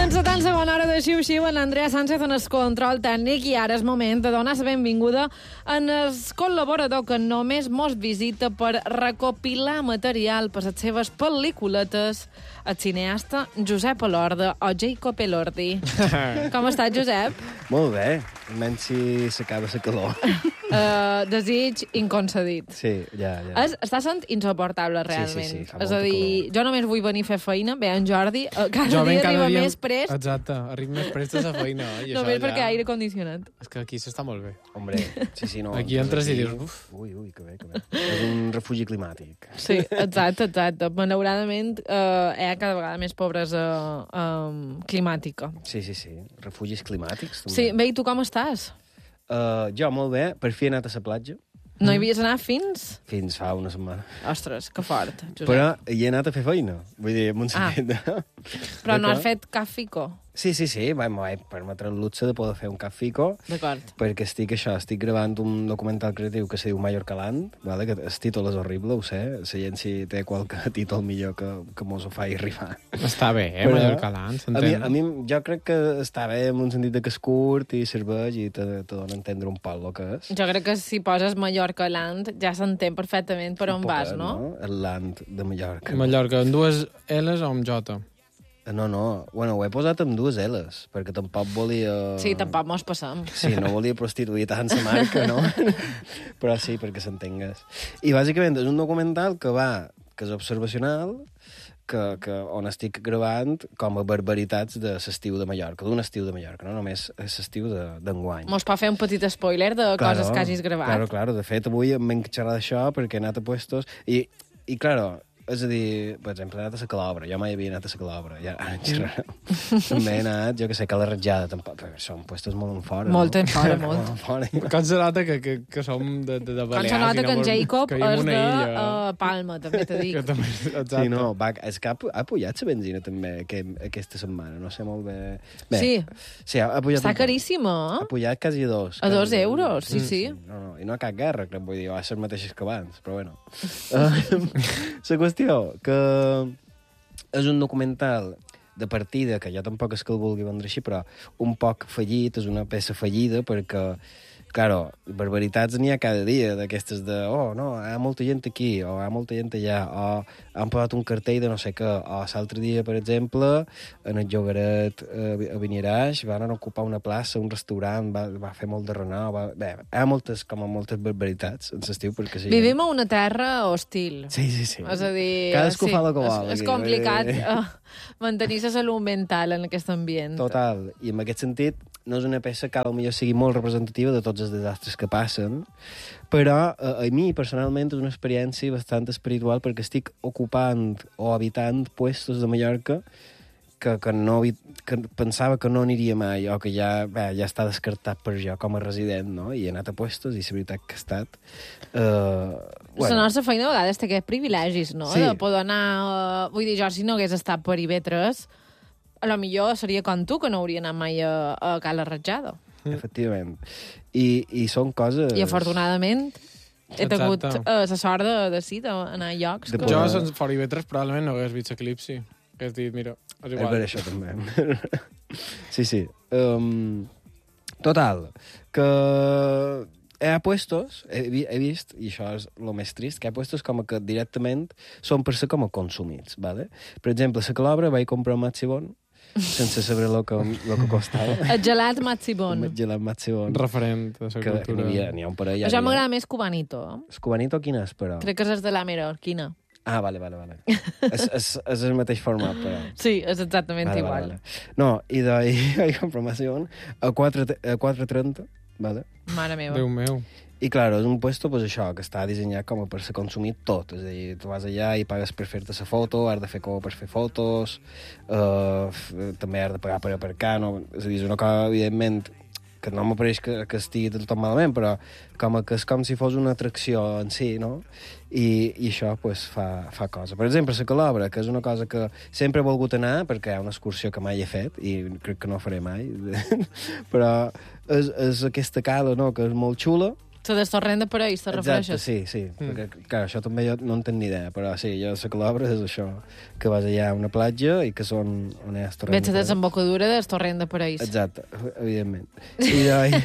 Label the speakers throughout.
Speaker 1: Comença tan segona hora de xiu-xiu en Andrea Sánchez en el control tècnic i ara és moment de donar la benvinguda en el col·laborador que només mos visita per recopilar material per les seves pel·lículetes, el cineasta Josep Elordi o Jacob Elordi. Com estàs, Josep?
Speaker 2: Molt bé, menys si s'acaba la calor.
Speaker 1: Desig inconcedit.
Speaker 2: Sí, ja.
Speaker 1: Està sent insuportable, realment.
Speaker 2: Sí, fa
Speaker 1: és a dir, jo només vull venir a fer feina, bé, en Jordi, cada dia arriba més prest.
Speaker 3: Exacte, arriba més prest a la feina. I
Speaker 1: només
Speaker 3: això,
Speaker 1: perquè aire condicionat.
Speaker 3: És que aquí s'està molt bé.
Speaker 2: Hombre, sí, no.
Speaker 3: Aquí entres i dius, uf.
Speaker 2: Ui, que bé. És un refugi climàtic.
Speaker 1: Sí, exacte. Malauradament, hi ha cada vegada més pobresa climàtica.
Speaker 2: Sí. Refugis climàtics, també.
Speaker 1: Sí, bé, i tu com estàs?
Speaker 2: Jo, molt bé. Per fi he anat a la platja.
Speaker 1: No hi havies anat fins?
Speaker 2: Fins fa una setmana.
Speaker 1: Ostres, que fort, Josep.
Speaker 2: Però hi he anat a fer feina. Vull dir, amb un sentit de...
Speaker 1: Però no has fet cap fico?
Speaker 2: Sí, vaig permetre el luxe de poder fer un cap fico.
Speaker 1: D'acord.
Speaker 2: Perquè estic gravant un documental creatiu que se diu Mallorca Land, vale? Que el títol és horrible, ho sé. La gent si té qualque títol millor que mos ho faci arribar.
Speaker 3: Està bé,
Speaker 2: Però,
Speaker 3: Mallorca Land, s'entén.
Speaker 2: A mi jo crec que està bé en un sentit de que és curt i serveix i te dona a entendre un poc el que és.
Speaker 1: Jo crec que si poses Mallorca Land ja s'entén perfectament per on vas, no?
Speaker 2: El Land de Mallorca.
Speaker 3: Mallorca, amb dues L's o amb J?
Speaker 2: No. Bueno, ho he posat amb dues L's, perquè tampoc volia...
Speaker 1: Sí, tampoc mos passem.
Speaker 2: Sí, no volia prostituir tant la marca, no? Però sí, perquè s'entengués. I bàsicament és un documental que és observacional, on estic gravant com a barbaritats de l'estiu de Mallorca, d'un estiu de Mallorca, no només l'estiu d'enguany.
Speaker 1: Mos pot fer un petit spoiler de coses que hagis gravat.
Speaker 2: Claro. De fet, avui em venc xerrar d'això perquè he anat a puestos i claro, és a dir, per exemple, he anat a la Calobra. Jo mai havia anat a la Calobra. Ja, ara en xerrarem. També he anat, jo que sé, a la Ratjada, tampoc. Però són puestos molt en fora.
Speaker 1: Molt en fora,
Speaker 2: no?
Speaker 1: molt.
Speaker 3: Com se nota que som de Balears?
Speaker 1: Com se nota que en Jacob és de Palma, també t'ho dic.
Speaker 3: Exacte.
Speaker 2: Sí, no, és que ha pujat la benzina també aquesta setmana, no sé molt bé. Sí, ha pujat.
Speaker 1: Està caríssima,
Speaker 2: Ha pujat quasi a 2.
Speaker 1: A 2 euros, sí.
Speaker 2: No, i no ha cap guerra, crec, vull dir, va ser les mateixes que abans, però bueno. La qüestió que és un documental de partida, que jo tampoc és que el vulgui vendre així, però un poc fallit, és una peça fallida, perquè, claro, barbaritats n'hi ha cada dia, d'aquestes de, no, hi ha molta gent aquí, o hi ha molta gent allà, o han posat un cartell de no sé què, o l'altre dia, per exemple, en el Llogaret, a Vinaràs, van ocupar una plaça, un restaurant, va fer molt de renou, bé, hi ha moltes barbaritats en l'estiu, perquè sí.
Speaker 1: Vivim a una terra hostil.
Speaker 2: Sí.
Speaker 1: És a dir...
Speaker 2: Cadascú fa el que vol.
Speaker 1: És complicat mantenir la salut mental en aquest ambient.
Speaker 2: Total, i en aquest sentit, no és una peça que potser sigui molt representativa de tots els desastres que passen, però a mi, personalment, és una experiència bastant espiritual perquè estic ocupant o habitant puestos de Mallorca que pensava que no aniria mai o que ja està descartat per jo com a resident, no? I he anat a puestos i la veritat que ha estat...
Speaker 1: La nostra feina a vegades té aquests privilegis, no?
Speaker 2: Sí.
Speaker 1: De poder anar... Vull dir, jo, si no hagués estat per IB3, a lo millor seria com tu, que no hauria anat mai a Cala Ratjada.
Speaker 2: Efectivament. I són coses...
Speaker 1: I afortunadament he tingut la sort d'anar a llocs.
Speaker 3: Jo, sense fora IB3, probablement no hagués vist Eclipsi. Hagués dit, mira, és igual.
Speaker 2: És per això, també. Sí. Total, que hi ha puestos, he vist, i això és el més trist, que hi ha puestos com que directament són per ser com a consumits, ¿vale? Per exemple, a la Calobra vaig comprar un Matsibon, sense saber el que costava.
Speaker 1: El gelat Matsibon.
Speaker 2: El gelat Matsibon.
Speaker 3: Referent de la cultura.
Speaker 2: N'hi ha un parell.
Speaker 1: Això m'agrada més Cubanito.
Speaker 2: El Cubanito quin és, però?
Speaker 1: Crec que és de la Menorquina.
Speaker 2: Ah, vale. És el mateix format, però...
Speaker 1: Sí, és exactament igual.
Speaker 2: Vale. No, i vaig comprar Matsibon a 4,30, vale?
Speaker 1: Mare meva.
Speaker 3: Déu meu.
Speaker 2: I, clar, és un puesto, pues, això, que està dissenyat com per ser consumit tot. És a dir, tu vas allà i pagues per fer-te la foto, has de fer cova per fer fotos, també has de pagar per aparcar, no? És a dir, és una cosa, evidentment, que no m'apareix que estigui del tot malament, però que és com si fos una atracció en si, no? I això, pues, fa cosa. Per exemple, la Calobra, que és una cosa que sempre he volgut anar, perquè hi ha una excursió que mai he fet, i crec que no faré mai, però és aquesta cala, no?, que és molt xula,
Speaker 1: La del torrent de París, te
Speaker 2: Exacte,
Speaker 1: refereixes?
Speaker 2: sí. Perquè, clar, això també jo no en tenc ni idea, però sí, jo sé que l'obra és això, que vas allà a una platja i que són on hi ha el torrent.
Speaker 1: Veig la desembocadura del torrent de París.
Speaker 2: Exacte, evidentment. I d'ahir...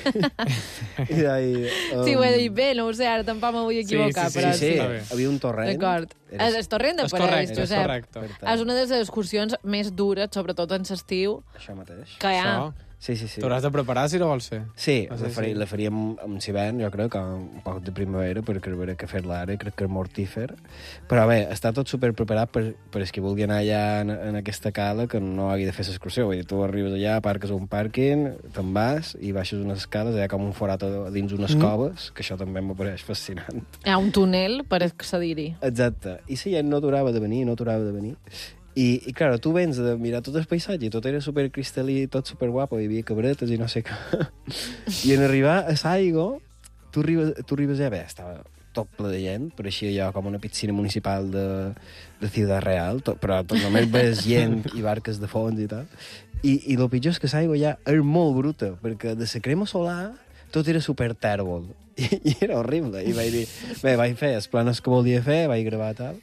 Speaker 1: Sí, ho he dit bé, no ho sé, ara tampoc m'ho vull equivocar,
Speaker 3: sí,
Speaker 1: però
Speaker 2: Sí,
Speaker 3: Està bé.
Speaker 2: havia un torrent.
Speaker 1: D'acord. El torrent de
Speaker 3: És
Speaker 1: París,
Speaker 3: correcte, és
Speaker 1: Josep.
Speaker 3: correcte.
Speaker 1: És una de les excursions més dures, sobretot en l'estiu,
Speaker 2: Això mateix.
Speaker 1: que hi ha.
Speaker 3: Això.
Speaker 2: Sí.
Speaker 3: T'hauràs de preparar si no vols fer.
Speaker 2: Sí,
Speaker 3: Ah, sí.
Speaker 2: la faríem amb hivern, jo crec, un poc de primavera, perquè a veure què fer-la ara, crec que és mortífer. Però bé, està tot super preparat per els que vulgui anar allà en aquesta cala, que no hagi de fer l'excursió. Vull dir, tu arribes allà, aparques un pàrquing, te'n vas i baixes unes escales, hi ha com un forat dins unes coves, que això també m'apareix fascinant.
Speaker 1: Hi ha un túnel per accedir-hi.
Speaker 2: Exacte. I la gent no aturava de venir. I clar, tu vens de mirar tot el paisatge i tot era supercristal·lí, tot superguapo, hi havia cabretes i no sé què. I en arribar a Saigo, tu arribes ja, bé, estava tot ple de gent, pareixia allò com una piscina municipal de Ciudad Real, però tot només ves gent i barques de fons i tal. I el pitjor és que Saigo ja és molt bruta, perquè de la crema solar tot era super tèrbol. I era horrible. I vaig dir, bé, vaig fer els planes que volia fer, vaig gravar tal,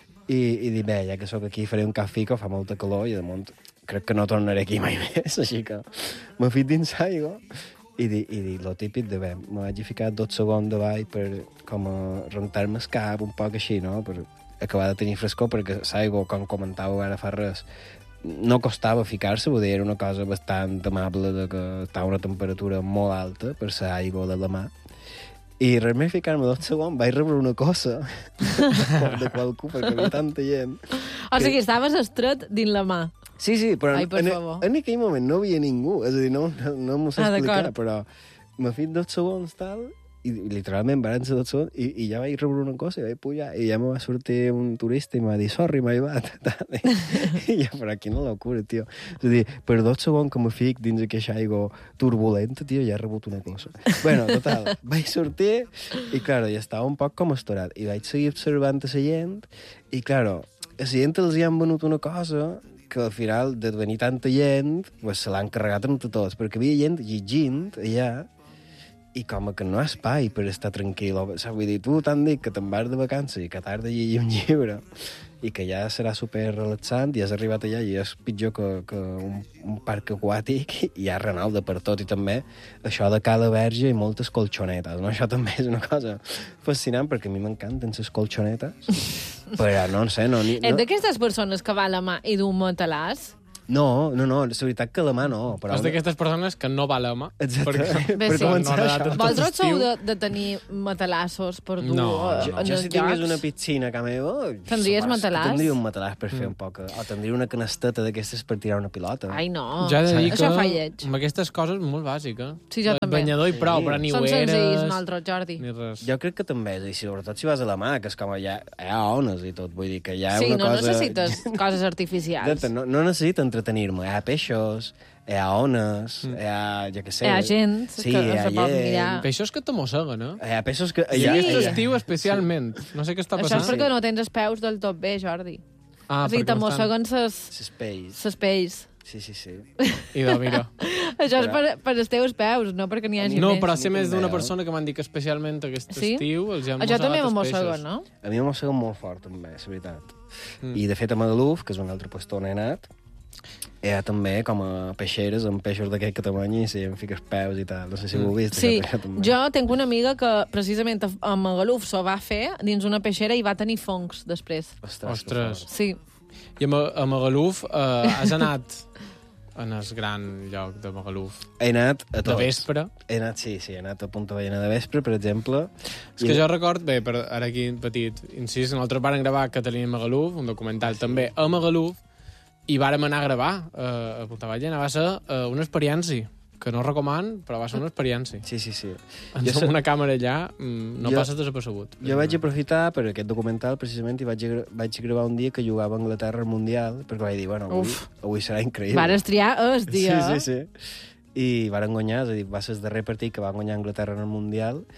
Speaker 2: i dic, bé, ja que sóc aquí faré un cafè, fa molta calor i de munt crec que no tornaré aquí mai més, així que m'he fet dins aigua i dic, lo típic de, bé, me vaig ficar 2 segons davall per com a rentar-me el cap, un poc així, no?, per acabar de tenir frescor, perquè l'aigua, com comentàveu ara fa res, no costava ficar-se, vull dir, era una cosa bastant amable de que estava a una temperatura molt alta per l'aigua de la mà. I res més ficar-me 2 segons, vaig rebre una cosa de qualcú, perquè hi havia tanta gent.
Speaker 1: O sigui, estaves estret dins la mà.
Speaker 2: Sí, però
Speaker 1: Ai, per favor.
Speaker 2: en aquell moment no havia ningú, és a dir, no m'ho sé explicar,
Speaker 1: d'acord.
Speaker 2: però m'ha fet 2 segons tal, i literalment van ser 2 segons, i ja vaig rebre una cosa, i vaig pujar, i ja me va sortir un turista i me va dir, sorry, my bad, tal. I ja, però quina locura, tio. És a dir, per 2 segons que me fic dins aquesta aigua turbulenta, tio, ja he rebut una cosa. Bueno, total, vaig sortir, i, claro, ja estava un poc com estorat, i vaig seguir observant a la gent, i, claro, a la gent els hi han venut una cosa que al final, de venir tanta gent, pues, se l'han carregat entre tots, perquè hi havia gent llegint allà, i com que no hi ha espai per estar tranquil. Vull dir, tu t'han dit que te'n vas de vacances i que t'has de llegir un llibre i que ja serà super relaxant i has arribat allà i és pitjor que un parc aquàtic i hi ha Renalda per tot, i també això de Cala Verge i moltes colxonetes, no? Això també és una cosa fascinant perquè a mi m'encanten les colxonetes, però no sé, no...
Speaker 1: Ets d'aquestes persones que va a la mà i d'un matalàs?
Speaker 2: No, és veritat que la mà no, però...
Speaker 3: És d'aquestes persones que no va a l'home.
Speaker 2: Exacte.
Speaker 1: Bé,
Speaker 2: Per
Speaker 1: sí.
Speaker 2: començar
Speaker 3: No,
Speaker 2: això.
Speaker 3: no,
Speaker 1: Vosaltres sou
Speaker 3: estiu.
Speaker 1: de tenir matalassos per dur
Speaker 3: No,
Speaker 1: en
Speaker 2: Jo
Speaker 1: els
Speaker 2: si tingués
Speaker 1: llocs?
Speaker 2: una piscina a casa meva...
Speaker 1: Tindries matalàs?
Speaker 2: Tindria un matalàs per fer un poc... O tindria una canasteta d'aquestes per tirar una pilota.
Speaker 1: Ai, no.
Speaker 3: Ja he de dir
Speaker 1: Això
Speaker 3: que
Speaker 1: fa lleig.
Speaker 3: amb aquestes coses molt bàsica.
Speaker 1: Sí, jo també.
Speaker 3: Banyador i prou, però ni
Speaker 1: Són
Speaker 3: ulleres...
Speaker 1: senzills, nosaltres, Jordi.
Speaker 3: Ni res.
Speaker 2: Jo crec que també, és a dir, sobretot si vas a la mà, que és com hi ha ones i tot, vull dir que hi ha
Speaker 1: Sí,
Speaker 2: una
Speaker 1: no
Speaker 2: cosa...
Speaker 1: necessites coses artificials.
Speaker 2: Exacte, no necessito entretenir-me. Hi ha peixos, hi ha ones, hi ha, jo què sé...
Speaker 1: Hi ha gent
Speaker 2: sí,
Speaker 1: que
Speaker 2: hi ha
Speaker 1: se pot
Speaker 2: gent.
Speaker 1: mirar.
Speaker 3: Peixos que te mosseguen, eh?
Speaker 2: Hi ha peixos que...
Speaker 3: I
Speaker 2: hi ha-
Speaker 3: aquest
Speaker 2: hi ha-
Speaker 3: estiu especialment. No sé què està
Speaker 1: Això
Speaker 3: passant.
Speaker 1: és perquè no tens els peus del tot bé, Jordi.
Speaker 3: Ah,
Speaker 1: O sigui,
Speaker 3: perquè
Speaker 1: te
Speaker 3: no estan-
Speaker 1: mosseguen
Speaker 2: Ses pells.
Speaker 1: ses pells.
Speaker 2: Sí.
Speaker 3: Idò, mira.
Speaker 1: Això és per els teus peus, no perquè n'hi hagi
Speaker 3: No,
Speaker 1: més.
Speaker 3: però sé més d'una
Speaker 2: també,
Speaker 3: persona que m'han dit que especialment aquest
Speaker 1: Sí?
Speaker 3: estiu els han
Speaker 1: Això també
Speaker 3: mossegat
Speaker 1: me
Speaker 3: els
Speaker 1: mosseguen,
Speaker 3: peixos.
Speaker 1: no?
Speaker 2: A mi m'ha molt fort, també, és veritat. I, de fet, a Magaluf, que és un altre puesto on he anat, hi ha també com a peixeres amb peixos d'aquest tamany i si em fiques peus i tal. No sé si ho heu vist.
Speaker 1: Sí,
Speaker 2: això també.
Speaker 1: jo tinc una amiga que precisament a Magaluf s'ho va fer dins una peixera i va tenir fongs després.
Speaker 2: Ostres.
Speaker 3: Ostres.
Speaker 1: Sí.
Speaker 3: I a Magaluf has anat en el gran lloc de Magaluf
Speaker 2: He anat a
Speaker 3: de
Speaker 2: tots.
Speaker 3: vespre.
Speaker 2: He anat, sí, he anat a Punta Ballena de vespre, per exemple.
Speaker 3: És que jo record, bé, per ara aquí petit incís, nosaltres vàrem gravar Catalina a Magaluf, un documental també a Magaluf, i vàrem anar a gravar a Punta Ballena. Va ser una experiència que no recoman, però va ser una experiència.
Speaker 2: Sí.
Speaker 3: Ens
Speaker 2: Jo
Speaker 3: amb una càmera allà, no
Speaker 2: jo-
Speaker 3: passes desapercebut.
Speaker 2: Jo vaig aprofitar per aquest documental, precisament, i vaig gravar un dia que jugava a Anglaterra al Mundial, perquè vaig dir, bueno, avui serà increïble.
Speaker 1: Vares triar el dia.
Speaker 2: Sí. I varen guanyar, és a dir, va ser el darrer partit que va guanyar Anglaterra en el Mundial,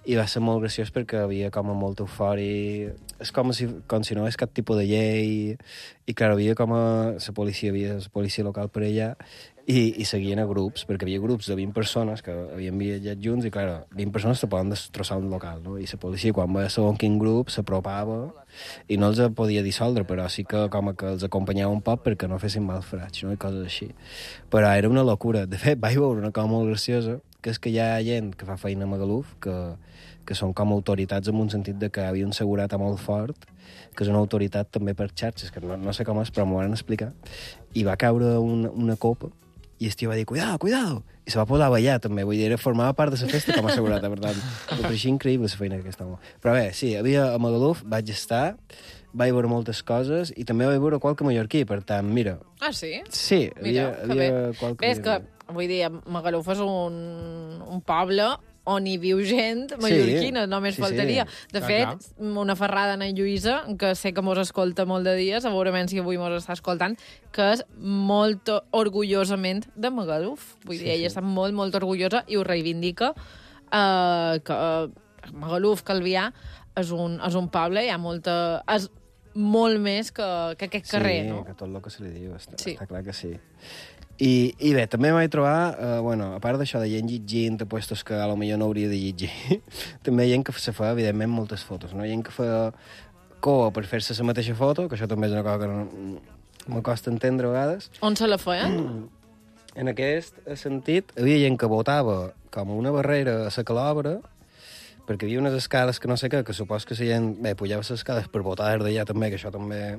Speaker 2: i va ser molt graciós perquè havia com a molta eufòria. És com si no és cap tipus de llei, i clar, havia com a la policia local per allà, i seguien a grups, perquè havia grups de 20 persones que havien viatjat junts, i clar, 20 persones te poden destrossar un local, no? I la policia, quan va segon quin grup, s'apropava, i no els podia dissoldre, però sí que com que els acompanyava un poc perquè no fessin mal fraig, no? I coses així. Però era una locura. De fet, vaig veure una cosa molt graciosa, que és que hi ha gent que fa feina a Magaluf, que són com autoritats en un sentit de que havia un seguretat molt fort, que és una autoritat també per xarxes, que no sé com és, però m'ho van explicar, i va caure una copa, i el tio va dir, cuidado, cuidado, i se va posar a ballar també, vull dir, formava part de la festa com a seguretat, per tant, em pareixia increïble la feina d'aquest home. Però bé, sí, havia a Magaluf, vaig estar, vaig veure moltes coses, i també vaig veure qualque mallorquí, per tant, mira...
Speaker 1: Ah, sí?
Speaker 2: Sí,
Speaker 1: mira,
Speaker 2: havia qualque...
Speaker 1: Bé, és que, vull dir, Magaluf és un poble on hi viu gent mallorquina, només faltaria. De fet, una ferrada en Lluïsa, que sé que mos escolta molt de dia, segurament si avui mos està escoltant, que és molt orgullosament de Magaluf. Vull dir, ella està molt, molt orgullosa i ho reivindica, que Magaluf, Calvià, és un poble, hi ha molta... És molt més que aquest carrer, no?
Speaker 2: Sí, que tot el que se li diu, està clar que sí. I bé, també vaig trobar, a part d'això de gent llegint de puestos que potser no hauria de llegir, també hi ha gent que se fa, evidentment, moltes fotos, no? Hi ha gent que fa cua per fer-se la mateixa foto, que això també és una cosa que me costa entendre a vegades.
Speaker 1: On se la feien?
Speaker 2: En aquest sentit, havia gent que botava com una barrera a la calobra, perquè hi havia unes escales que no sé què, que supos que la gent... Bé, pujava les escales per botar des d'allà també, que això també...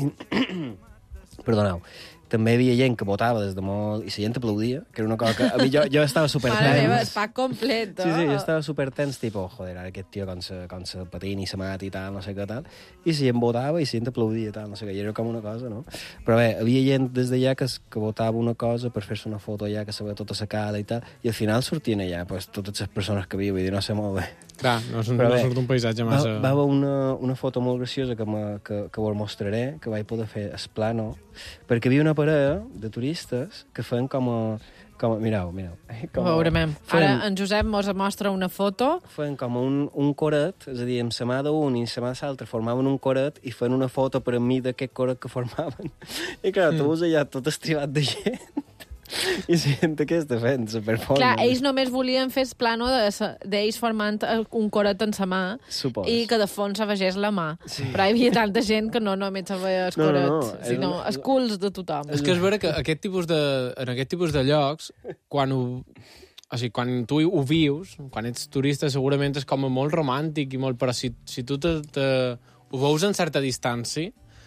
Speaker 2: Perdoneu. També hi havia gent que votava des de molt... I la gent aplaudia, que era una cosa que... Jo estava supertens.
Speaker 1: Mare meva, és pack complet,
Speaker 2: Sí, jo estava supertens, tipo, joder, ara aquest tio com se patina i se mata i tal, no sé què tal. I la gent votava i la gent aplaudia i tal, no sé què. I era com una cosa, no? Però bé, havia gent des d'allà que votava una cosa per fer-se una foto allà, que se veia tota la cara i tal, i al final sortien allà, pues, totes les persones que havia, vull dir, no sé molt bé.
Speaker 3: Clar, no surt un paisatge massa...
Speaker 2: Va haver una foto molt graciosa que vos mostraré, que vaig poder fer es plano, perquè hi havia una parella de turistes que feien com a mireu.
Speaker 1: Ho veurem. Ara en Josep mos mostra una foto.
Speaker 2: Feien com un coret, és a dir, amb la mà d'un i la mà de l'altre formaven un coret i feien una foto per a mi d'aquest coret que formaven. I clar, tu veus allà tot estribat de gent. I gent aquesta fent la performance.
Speaker 1: Clar, ells només volien fer el plano d'ells formant un coret en sa mà.
Speaker 2: Supos.
Speaker 1: I que de fons se vegés la mà. Sí. Però hi havia tanta gent que no només se veia el coret, sinó els culs de tothom.
Speaker 3: És que és vera que en aquest tipus de llocs, quan tu ho vius, quan ets turista, segurament és com molt romàntic i molt... Però si tu ho veus en certa distància,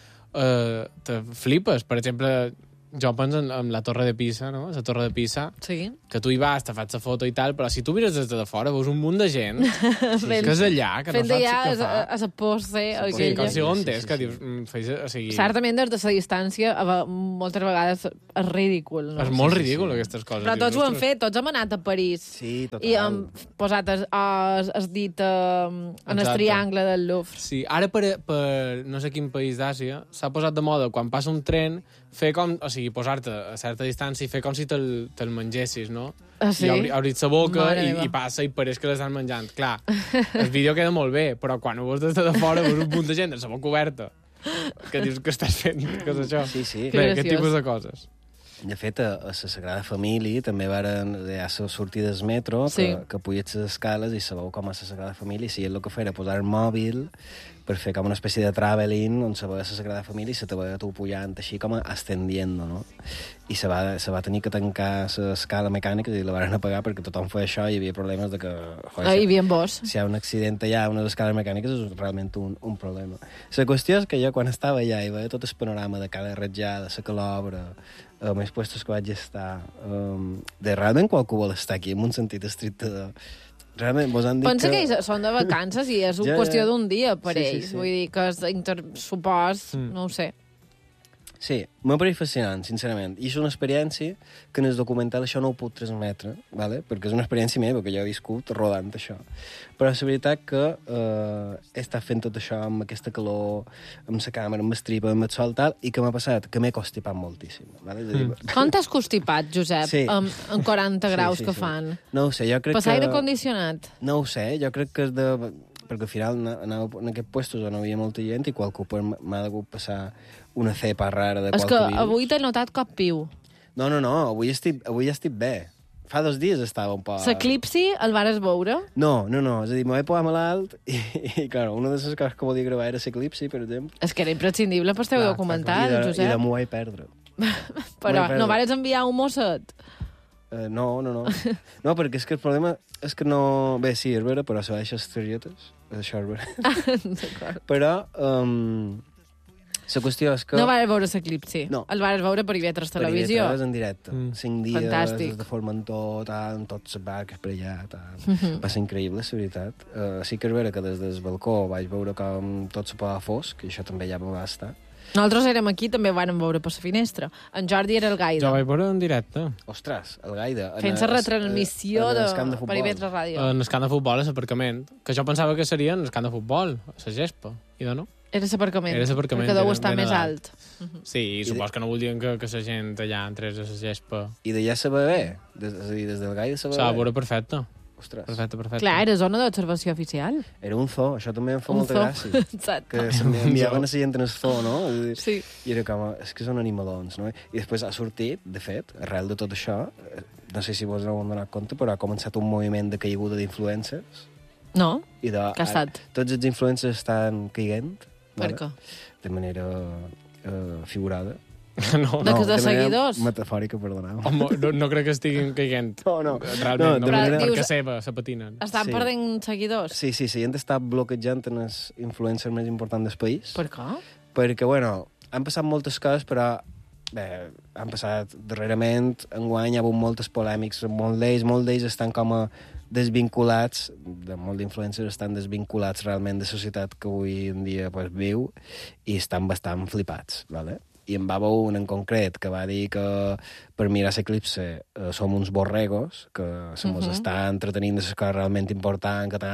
Speaker 3: te flipes. Per exemple, jo penso en la Torre de Pisa, no? La Torre de Pisa,
Speaker 1: sí.
Speaker 3: Que tu hi vas, te fas la foto i tal, però si tu mires des de fora veus un munt de gent que és allà, que no saps què fa.
Speaker 1: A la pose
Speaker 3: aquella. Com si on és, que dius...
Speaker 1: Certament, des de la distància, moltes vegades és ridícul. No?
Speaker 3: És molt ridícul, aquestes coses.
Speaker 1: Però tots ho han fet, tots hem anat a París.
Speaker 2: Sí, total.
Speaker 1: I hem posat el dit en el triangle del Louvre.
Speaker 3: Sí, ara per no sé quin país d'Àsia s'ha posat de moda, quan passa un tren, fer com... O sigui, posar-te a certa distància i fer com si te'l mengessis, no?
Speaker 1: Ah, sí?
Speaker 3: I obrir la boca i passa i pareix que l'estan menjant. Clar, el vídeo queda molt bé, però quan ho veus des de fora veus un punt de gent amb la boca oberta que dius que estàs fent, que és això.
Speaker 2: Sí.
Speaker 3: Bé, aquest tipus de coses.
Speaker 2: De fet, a la Sagrada Família també varen ja la sortida del metro, que pujets les escales i sabeu com a la Sagrada Família, i si el que feia era posar el mòbil per fer com una espècie de traveling on se veia la Sagrada Família i se te veia tu pujant així com ascendiendo, no? I se va tenir que tancar l'escala mecànica i la van apagar perquè tothom feia això i hi havia problemes de que...
Speaker 1: Hi havia vos.
Speaker 2: Si hi ha un accident allà, unes escales mecàniques, és realment un problema. La qüestió és que jo quan estava allà i veia tot el panorama de Cala Ratjada, la Calobra, més puestos que vaig estar, de realment qualcú vol estar aquí, en un sentit estricte de... Realment, vos han dit
Speaker 1: pensa que ells són de vacances i és una qüestió d'un dia per ells.
Speaker 2: Sí.
Speaker 1: Vull dir que supòs, no ho sé.
Speaker 2: Sí, m'ha pareix fascinant, sincerament. I és una experiència que en el documental això no ho puc transmetre, ¿vale? Perquè és una experiència meva, que jo he viscut rodant això. Però és la veritat que he estat fent tot això amb aquesta calor, amb la càmera, amb el strip, amb el sol, tal, i que m'ha passat que m'he constipat moltíssim. ¿vale? És a dir,
Speaker 1: Com t'has constipat, Josep,
Speaker 2: Sí.
Speaker 1: en 40 graus que fan?
Speaker 2: No ho sé, jo crec
Speaker 1: Pas aire
Speaker 2: que...
Speaker 1: condicionat?
Speaker 2: No ho sé, jo crec que és de... Perquè al final anava en aquests puestos on hi havia molta gent i qualcú m'ha degut passar una cepa rara de
Speaker 1: És
Speaker 2: qualque
Speaker 1: que
Speaker 2: virus.
Speaker 1: avui t'he notat cop piu.
Speaker 2: No, avui ja estic bé. Fa 2 dies estava un poc...
Speaker 1: L'eclipsi el vares veure?
Speaker 2: No, és a dir, m'ho vaig posar malalt i clar, una de les coses que volia gravar era l'eclipsi, per exemple.
Speaker 1: És que era imprescindible pel teu documental,
Speaker 2: I
Speaker 1: Josep.
Speaker 2: m'ho vaig perdre.
Speaker 1: Però no vares enviar un mosset?
Speaker 2: No. No, perquè és que el problema és que no... Bé, sí, és vera, però se baixen les targetes. Això és vera.
Speaker 1: D'acord.
Speaker 2: Però la qüestió és que...
Speaker 1: No vares veure l'eclipsi?
Speaker 2: No.
Speaker 1: El vares veure per IB3 Televisió?
Speaker 2: Per IB3 en directe. 5 dies
Speaker 1: Fantàstic.
Speaker 2: des de Formentor, tal, amb tots les barques per allà, tal. Va ser increïble, la veritat. Sí que és vera que des del balcó vaig veure com tot se posava fosc, i això també ja va estar.
Speaker 1: Nosaltres érem aquí, també ho vàrem veure per la finestra. En Jordi era el gaire.
Speaker 3: Jo vaig veure en directe.
Speaker 2: Ostres, el Gaida.
Speaker 1: Fent la retransmissió
Speaker 2: en
Speaker 1: de...
Speaker 2: el camp de
Speaker 1: per
Speaker 2: futbol.
Speaker 1: IB3 Ràdio.
Speaker 3: En el camp de futbol, a l'aparcament. Que jo pensava que seria en el camp de futbol, a la gespa. I de no.
Speaker 1: Era l'aparcament.
Speaker 3: Era l'aparcament,
Speaker 1: Perquè deu
Speaker 3: era
Speaker 1: estar
Speaker 3: ben
Speaker 1: més
Speaker 3: a
Speaker 1: alt.
Speaker 3: dalt. Sí, i supos que no voldrien que la gent allà entrés a la gespa.
Speaker 2: I d'allà se va bé. És a dir, des del Gaida se va
Speaker 3: Se va
Speaker 2: bé.
Speaker 3: veure perfecte.
Speaker 2: Ostres,
Speaker 3: Perfecte.
Speaker 1: Clar, era zona d'observació oficial.
Speaker 2: era un zoo, això també em fa
Speaker 1: Un
Speaker 2: molta
Speaker 1: zoo.
Speaker 2: gràcia.
Speaker 1: Exacte.
Speaker 2: Que s'enviaven a la gent en el zoo, no?
Speaker 1: Sí.
Speaker 2: I era com, és que són animalons, no? I després ha sortit, de fet, arrel de tot això, no sé si vos n'heu donat compte, però ha començat un moviment de caiguda d'influencers.
Speaker 1: No?
Speaker 2: I de,
Speaker 1: Què ha estat?
Speaker 2: Tots els influencers estan caiguent.
Speaker 1: Per què?
Speaker 2: De manera figurada.
Speaker 3: No,
Speaker 1: De que de
Speaker 2: manera
Speaker 1: seguidors?
Speaker 2: metafòrica, perdoneu.
Speaker 3: home, no crec que estiguin caient.
Speaker 2: No.
Speaker 3: Realment,
Speaker 2: No, de manera-
Speaker 3: perquè
Speaker 1: Dius-
Speaker 3: seva, se patinen.
Speaker 1: Estan
Speaker 2: Sí.
Speaker 1: perdent seguidors?
Speaker 2: Sí, la gent està bloquejant en els influencers més importants del país.
Speaker 1: Per què?
Speaker 2: Perquè, bueno, han passat moltes coses, però bé, han passat darrerament, enguany hi ha hagut moltes polèmics, molts d'ells estan com a desvinculats, molts d'influencers estan desvinculats realment de la societat que avui en dia pues, viu i estan bastant flipats, ¿vale? I en va haver un en concret que va dir que per mirar l'eclipse som uns borregos, que se mos està entretenint de les coses realment importants, que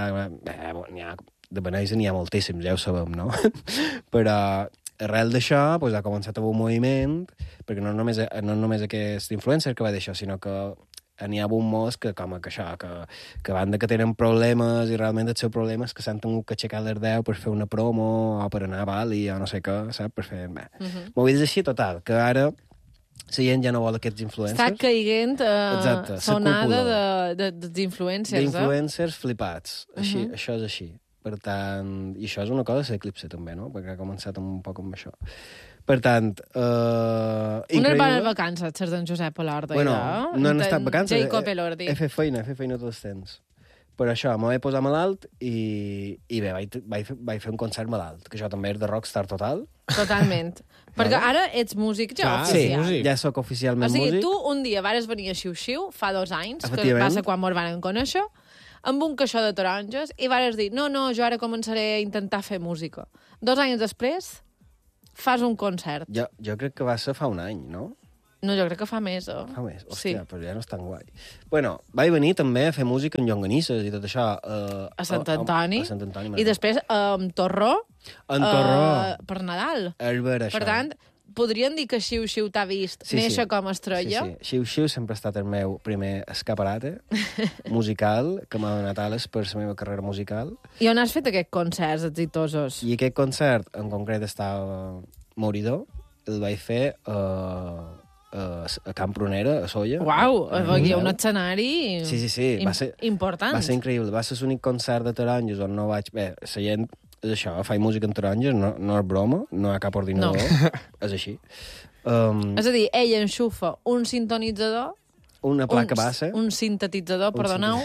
Speaker 2: de beneis n'hi ha moltíssims, ja ho sabem, no? Però arrel d'això pues, ha començat a haver un moviment, perquè no només aquest influencer que va dir això, sinó que n'hi ha hagut molts que, com que això, que banda que tenen problemes i realment el seu problema és que s'han tingut que aixecar les 10 per fer una promo o per anar a Bali o no sé què, saps? Per fer... Movides així, total, que ara la gent ja no vol aquests influencers.
Speaker 1: Està caiguent
Speaker 2: Exacte,
Speaker 1: sonada dels influencers,
Speaker 2: d'influencers flipats. Així, això és així. Per tant, i això és una cosa de l'eclipse també, no? Perquè ha començat un poc amb això. Per tant,
Speaker 1: Unes
Speaker 2: increïble.
Speaker 1: bones vacances, les d'en Josep Elordi.
Speaker 2: Bueno, no han
Speaker 1: D'en
Speaker 2: estat vacances.
Speaker 1: Jacob Elordi.
Speaker 2: He fet feina tot el temps. Per això, m'ho vaig posar malalt i bé, vaig fer un concert malalt, que això també és de rockstar total.
Speaker 1: Totalment. Perquè ara ets músic ja
Speaker 3: Clar,
Speaker 1: oficial.
Speaker 3: músic.
Speaker 2: Ja sóc
Speaker 1: O
Speaker 2: oficialment
Speaker 1: sigui,
Speaker 2: músic.
Speaker 1: tu un dia vares venir a Xiu-Xiu, fa 2 anys, que
Speaker 2: Efectivament.
Speaker 1: va ser quan mos van conèixer, amb un caixó de taronges, i vares dir, no, jo ara començaré a intentar fer música. 2 anys després, fas un concert.
Speaker 2: Jo crec que va ser fa un any, no?
Speaker 1: No, jo crec que fa més,
Speaker 2: Fa més?
Speaker 1: Sí.
Speaker 2: Hòstia, però ja no és tan guai. Bueno, vaig venir també a fer música en llonganisses i tot això.
Speaker 1: A Sant Antoni.
Speaker 2: A Sant Antoni.
Speaker 1: I després amb Torró.
Speaker 2: En Torró.
Speaker 1: Per Nadal.
Speaker 2: És vera, això.
Speaker 1: Per tant, podríem dir que Xiu-Xiu t'ha vist néixer com a estrella?
Speaker 2: Sí. Xiu-Xiu sempre ha estat el meu primer escaparate musical, que m'ha donat ales per la meva carrera musical.
Speaker 1: I on has fet aquests concerts exitosos?
Speaker 2: I aquest concert, en concret, estava Mouridor. El vaig fer a Camp Prunera, a Solla.
Speaker 1: Uau, hi ha un escenari
Speaker 2: Sí. Va ser,
Speaker 1: important.
Speaker 2: va ser increïble. Va ser l'únic concert de taronges on no vaig... Bé, la gent és això, faig música en taronges, no és broma, no hi ha cap ordinador, és així.
Speaker 1: És a dir, ell enxufa un sintonitzador,
Speaker 2: Una placa base,
Speaker 1: un sintetitzador, perdoneu,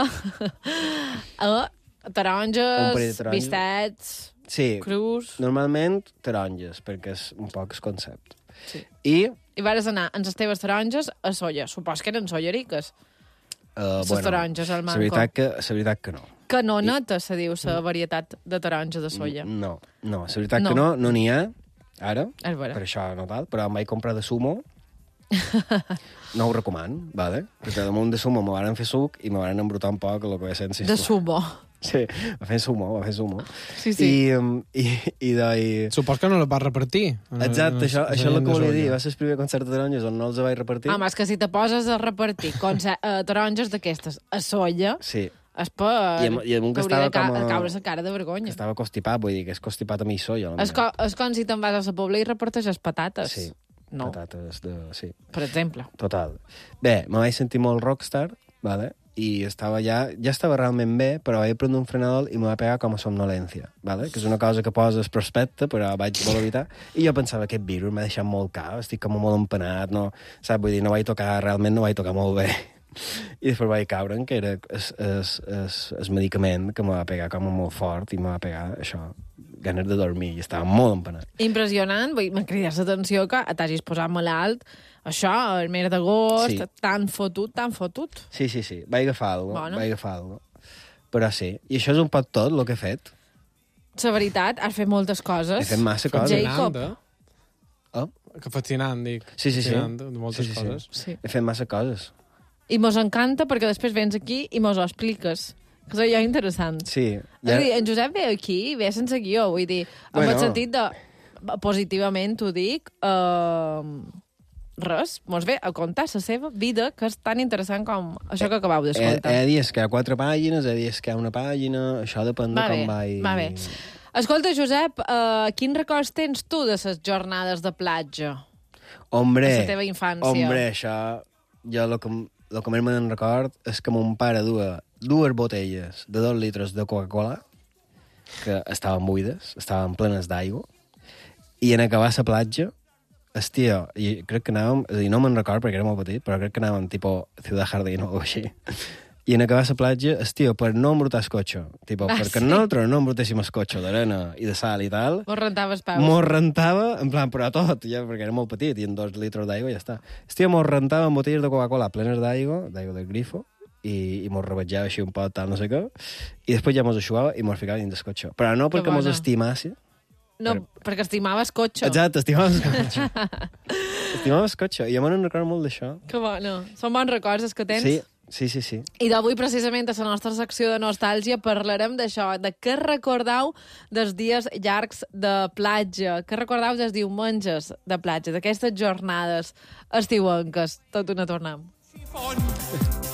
Speaker 1: a taronges,
Speaker 2: Un parell de taronges.
Speaker 1: bistets,
Speaker 2: sí,
Speaker 1: crus...
Speaker 2: normalment taronges, perquè és un poc el concepte.
Speaker 1: Sí.
Speaker 2: I
Speaker 1: I vares anar amb les teves taronges a Solla. Supos que eren solleriques. Les taronges, al manco.
Speaker 2: La veritat que no.
Speaker 1: Canoneta, se diu, la varietat de taronges de Solla.
Speaker 2: No, la veritat
Speaker 1: No.
Speaker 2: que no n'hi ha. Ara,
Speaker 1: És vera.
Speaker 2: per això no tal, però em vaig comprar de sumo. No ho recomano, vale? Perquè damunt de sumo me van fer suc i me van embrutar un poc el que ve sense.
Speaker 1: De sumo.
Speaker 2: Sí, va fer sumo.
Speaker 1: Sí, sí.
Speaker 2: I de...
Speaker 3: Supos que no la vas repartir.
Speaker 2: Exacte, això és el que volia dir. Va ser el primer concert de taronges on no els vaig repartir.
Speaker 1: Home, és que si te poses a repartir taronges d'aquestes a solla,
Speaker 2: Sí,
Speaker 1: és per...
Speaker 2: I amb un que
Speaker 1: t'hauria
Speaker 2: estava com a...
Speaker 1: caure la cara de vergonya.
Speaker 2: que estava constipat, vull dir que és constipat a mi soia.
Speaker 1: És com si te'n vas a la Pobla i reparteixes patates.
Speaker 2: Sí,
Speaker 1: No,
Speaker 2: patates de... Sí,
Speaker 1: per exemple.
Speaker 2: total. Bé, me vaig sentir molt rockstar, vale? I estava ja estava realment bé, però vaig prendre un frenador i me va pegar com a somnolència, vale? Que és una cosa que poses prospecte, però vaig voler evitar. I jo pensava, aquest virus m'ha deixat molt cao, estic com molt empenat, no, saps? Vull dir, realment no vaig tocar molt bé. I després vaig caure en que era el medicament que me va pegar com a molt fort i me va pegar això, ganes de dormir, i estava molt empenat.
Speaker 1: Impressionant, vull dir, m'ha cridat l'atenció que t'hagis posat malalt, això, el mes d'agost,
Speaker 2: Sí.
Speaker 1: tan fotut.
Speaker 2: Sí, vaig agafar
Speaker 1: Bueno.
Speaker 2: alguna cosa. Però sí, i això és un poc tot el que he fet.
Speaker 1: La veritat, has fet moltes coses.
Speaker 2: He fet massa coses.
Speaker 1: Jacob.
Speaker 3: Fascinant,
Speaker 2: Oh?
Speaker 3: Que fascinant, dic.
Speaker 2: Sí.
Speaker 3: Fascinant, de moltes
Speaker 2: Sí.
Speaker 3: coses.
Speaker 1: Sí.
Speaker 2: He fet massa coses.
Speaker 1: I mos encanta perquè després vens aquí i mos ho expliques. Que és allò interessant.
Speaker 2: Sí.
Speaker 1: És a dir, en Josep ve aquí i ve sense guió, vull dir, en el sentit de, positivament t'ho dic, res, mos ve a contar la seva vida, que és tan interessant com això que acabeu d'escoltar.
Speaker 2: Hi ha dies que hi ha 4 pàgines, hi ha dies que hi ha una pàgina, això depèn de com vaig...
Speaker 1: Va bé. Escolta, Josep, quins records tens tu de les jornades de platja?
Speaker 2: Hombre,
Speaker 1: De la teva infància.
Speaker 2: Hombre, això... Jo el que més me'n record és que mon pare dues botelles de 2 litres de Coca-Cola, que estaven buides, estaven plenes d'aigua, i en acabar la platja, hòstia, i crec que anàvem, és a dir, no me'n record perquè era molt petit, però crec que anàvem tipo Ciudad Jardín o alguna cosa així. I en acabar la platja, hòstia, per no embrutar el cotxe. Tipo, perquè nosaltres no embrutéssim el cotxe d'arena i de sal i tal,
Speaker 1: Mos rentaves peus.
Speaker 2: mos rentava, en plan, però tot, ja, perquè era molt petit, i en 2 litres d'aigua ja està. Hòstia, mos rentava amb botelles de Coca-Cola plenes d'aigua del grifo, i mos rebetjava així un pot, tal, no sé què, i després ja mos aixugava i mos ficava dins del cotxe. Però no perquè mos
Speaker 1: bona.
Speaker 2: estimàssim.
Speaker 1: No, perquè estimaves cotxe.
Speaker 2: Exacte, estimaves el cotxe. Estimaves el cotxe, i jo me'n recordo molt d'això.
Speaker 1: Que bueno. Són bons records els que tens.
Speaker 2: Sí.
Speaker 1: I d'avui, precisament, a la nostra secció de nostàlgia, parlarem d'això, de què recordeu dels dies llargs de platja, què recordeu dels diumenges de platja, d'aquestes jornades estiuenques. Tot una tornem.